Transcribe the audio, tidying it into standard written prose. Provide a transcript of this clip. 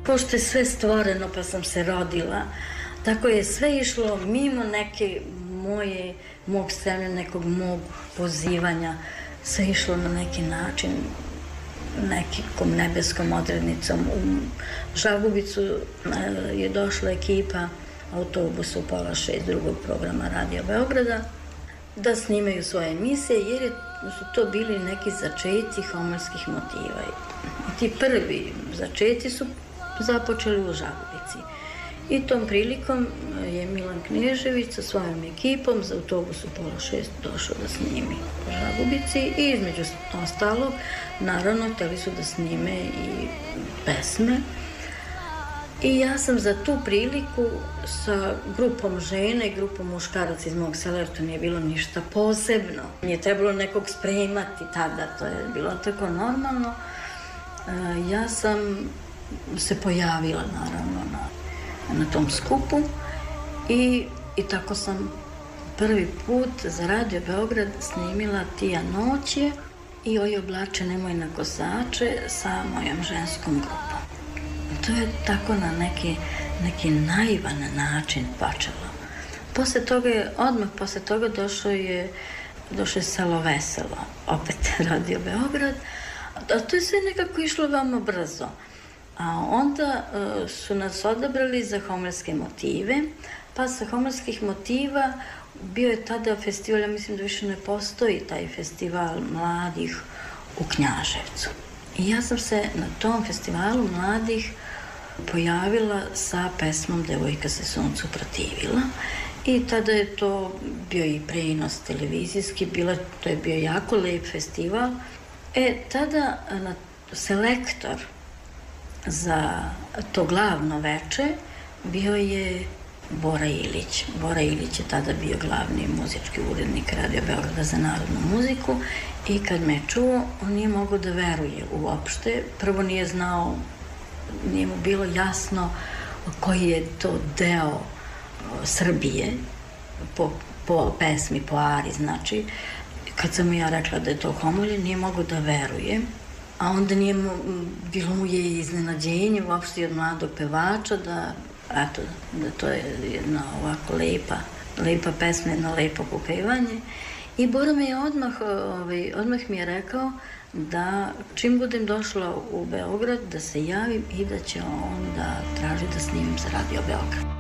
pošto je sve stvoreno pa sam se rodila, tako je sve išlo mimo neke mog stremlja, nekog mog pozivanja, sve išlo na neki način, nekom nebeskom odrednicom. U Žagubicu je došla ekipa autobusa u 5:30 drugog programa Radio Beograda da snimaju svoje emisije, jer su to bili neki začeci homorskih motiva. I ti prvi začeci su započeli u Žagubici. I tom prilikom je Milan Knežević sa svojom ekipom za autobus u 5:30 došao da snimi u Žagubici i između ostalog, naravno, hteli su da snime i pesme. I ja sam za tu priliku sa grupom žena i grupom muškaraca iz mog sela, jer to nije bilo ništa posebno. Nije trebalo nekog spremati tada, to je bilo tako normalno. Ja sam se pojavila, naravno, na tom skupu i tako sam prvi put za Radio Beograd snimila Tija noće i Oj oblačene moj kosače sa mojom ženskom grupom. To je tako na neki naivan način počelo. Odmah posle toga došlo je Selo veselo, opet Radio Beograd. A to je sve nekako išlo veoma brzo. A onda su nas odabrali za homorske motive, pa sa homorskih motiva bio je tada festival, ja mislim da više ne postoji taj festival mladih u Knjaževcu. I ja sam se na tom festivalu mladih pojavila sa pesmom Devojka se suncu protivila i tada je to bio i prenos televizijski, to je bio jako lep festival. Tada selektor za to glavno veče bio je Bora Ilić. Bora Ilić je tada bio glavni muzički urednik Radio Beograda za narodnu muziku i kad me čuo, on nije mogao da veruje uopšte. Prvo nije znao, nije mu bilo jasno koji je to deo Srbije po pesmi, po ari, znači. Kad sam ja rekla da je to Homolje, nije mogao da veruje. A onda bilo mu je iznenađenje uopšte od mladog pevača da to je jedna ovako lepa pesma, jedno lepo popevanje. I Bora mi je odmah mi je rekao da čim budem došla u Beograd da se javim i da će on da traži da snimim za Radio Beograd.